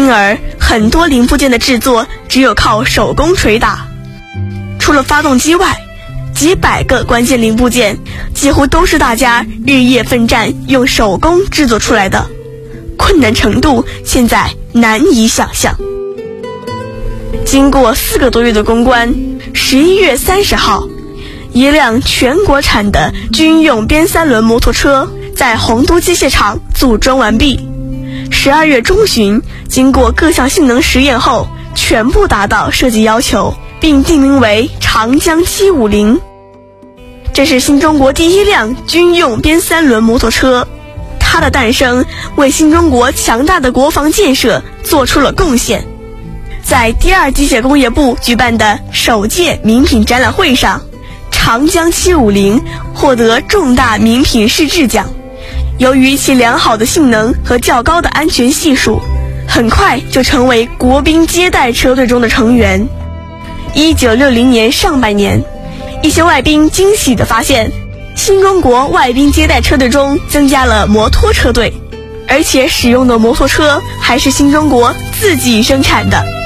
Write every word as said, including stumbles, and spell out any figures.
因而很多零部件的制作只有靠手工捶打。除了发动机外，几百个关键零部件几乎都是大家日夜奋战用手工制作出来的，困难程度现在难以想象。经过四个多月的攻关，十一月三十号，一辆全国产的军用编三轮摩托车在洪都机械厂组装完毕。十二月中旬，经过各项性能实验后，全部达到设计要求，并定名为长江七五零。这是新中国第一辆军用编三轮摩托车，它的诞生为新中国强大的国防建设做出了贡献。在第二机械工业部举办的首届名品展览会上，长江七五零获得重大名品试制奖。由于其良好的性能和较高的安全系数，很快就成为国宾接待车队中的成员。一九六零年上半年，一些外宾惊喜地发现，新中国外宾接待车队中增加了摩托车队，而且使用的摩托车还是新中国自己生产的。